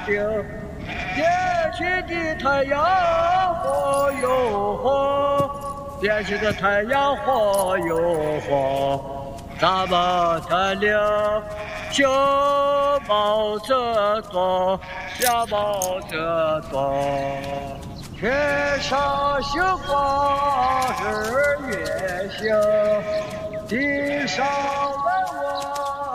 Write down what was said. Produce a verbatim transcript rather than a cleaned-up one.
定。天气的太阳火又火，天气的太阳火又火，咱们的领小毛泽东，小毛泽东。天上星光日月星，地上